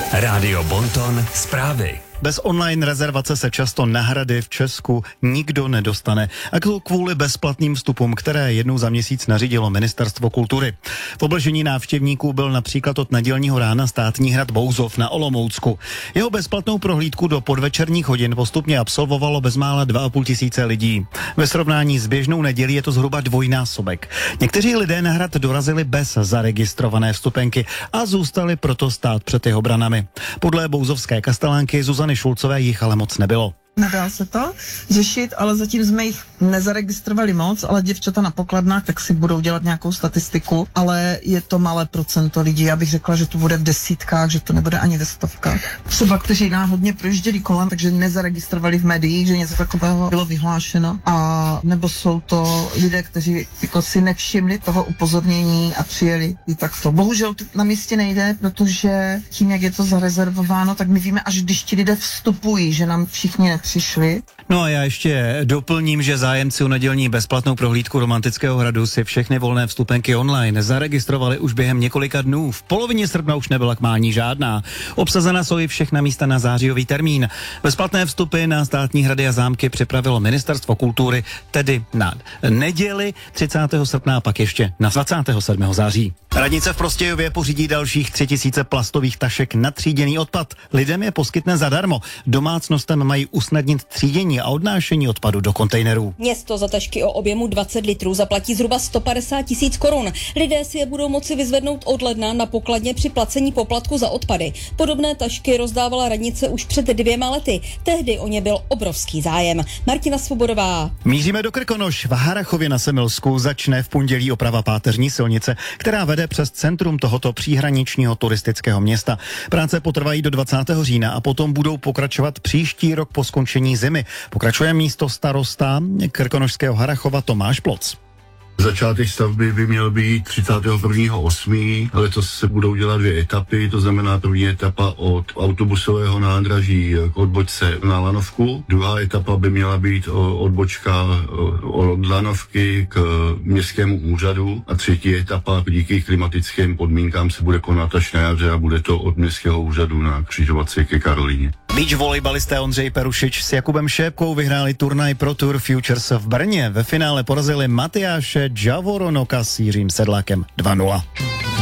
Rádio Bonton zprávy. Bez online rezervace se často na hrady v Česku nikdo nedostane. A to kvůli bezplatným vstupům, které jednou za měsíc nařídilo Ministerstvo kultury. V obležení návštěvníků byl například od nedělního rána státní hrad Bouzov na Olomoucku. Jeho bezplatnou prohlídku do podvečerních hodin postupně absolvovalo bezmála 2,5 tisíce lidí. Ve srovnání s běžnou nedělí je to zhruba dvojnásobek. Někteří lidé na hrad dorazili bez zaregistrované vstupenky a zůstali proto stát před jeho branami. Podle bouzovské kastelánky Zuzany Šulcové jich ale moc nebylo. Nedá se to řešit, ale zatím jsme jich nezaregistrovali moc, ale děvčata na pokladnách tak si budou dělat nějakou statistiku, ale je to malé procento lidí, já bych řekla, že to bude v desítkách, že to nebude ani ve stovkách. Třeba kteří náhodně projížděli kolem, takže nezaregistrovali v médiích, že něco takového bylo vyhlášeno, a nebo jsou to lidé, kteří jako si nevšimli toho upozornění a přijeli i takto. Bohužel to na místě nejde, protože tím, jak je to zarezervováno, tak my víme, až když ti lidé vstupují, že nám všichni nepřišli. No a já ještě doplním, že zájemci o nedělní bezplatnou prohlídku Romantického hradu si všechny volné vstupenky online zaregistrovali už během několika dnů. V polovině srpna už nebyla k mání žádná. Obsazena jsou i všechna místa na zářijový termín. Bezplatné vstupy na státní hrady a zámky připravilo Ministerstvo kultury, tedy na neděli 30. srpna a pak ještě na 27. září. Radnice v Prostějově pořídí dalších 3000 plastových tašek na tříděný odpad. Lidem je poskytne zadarmo. Domácnostem mají usnadnit třídění a odnášení odpadu do kontejnerů. Město za tašky o objemu 20 litrů zaplatí zhruba 150 000 korun. Lidé si je budou moci vyzvednout od ledna na pokladně při placení poplatku za odpady. Podobné tašky rozdávala radnice už před 2 lety. Tehdy o ně byl obrovský zájem. Martina Svobodová. Míříme do Krkonoš. V Harrachově na Semilsku začne v pondělí oprava páteřní silnice, která vede přes centrum tohoto příhraničního turistického města. Práce potrvají do 20. října a potom budou pokračovat příští rok po skončení zimy. Pokračuje místo starosta krkonošského Harrachova Tomáš Ploc. Začátek stavby by měl být 31.8. Letos se budou dělat 2 etapy, to znamená první etapa od autobusového nádraží k odbočce na Lanovku. Druhá etapa by měla být odbočka od Lanovky k městskému úřadu a třetí etapa díky klimatickým podmínkám se bude konat až na jaře a bude to od městského úřadu na křižovatce ke Karolíně. Beach volejbalisté Ondřej Perušič s Jakubem Šépkou vyhráli turnaj Pro Tour Futures v Brně. Ve finále porazili Matyáše Javoronoka s Jiřím Sedlákem 2-0.